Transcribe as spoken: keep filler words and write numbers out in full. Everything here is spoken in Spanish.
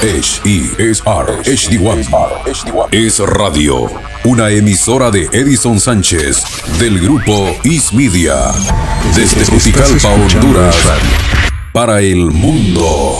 H E S R H D uno. Es Radio, una emisora de Edison Sánchez del grupo Is Media. Desde Juticalpa, Honduras, para el mundo.